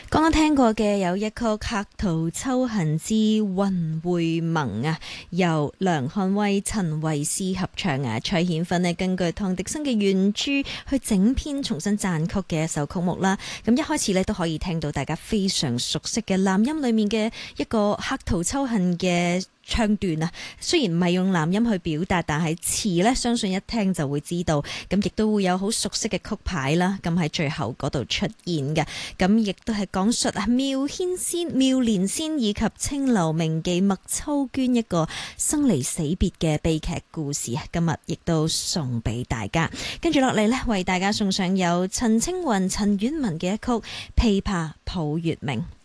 剛剛聽過嘅有一曲《客途秋恨之雲會盟》啊，由梁漢威、陳慧思合唱啊。蔡顯芬呢根據唐迪生嘅原著去整編重新撰曲嘅一首曲目啦。咁一開始呢都可以聽到大家非常熟悉嘅男音裏面嘅一個客途秋恨嘅唱段啊，雖然唔係用男音去表達，但係詞呢相信一聽就會知道。咁亦都會有好熟悉嘅曲牌啦，咁喺最後嗰度出現嘅。咁亦都係講述啊妙蓮仙以及清流名妓麥秋娟一個生離死別嘅悲劇故事啊。今日亦都送俾大家。跟住落嚟呢，為大家送上有陳清雲、陳婉文嘅一曲《琵琶抱月明》。